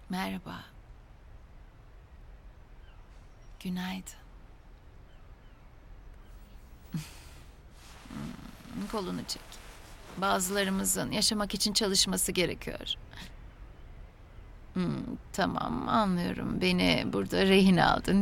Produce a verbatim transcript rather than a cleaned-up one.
Merhaba. Günaydın. Hmm, Kolunu çek. Bazılarımızın yaşamak için çalışması gerekiyor. Hmm, tamam, anlıyorum. Beni burada rehin aldın.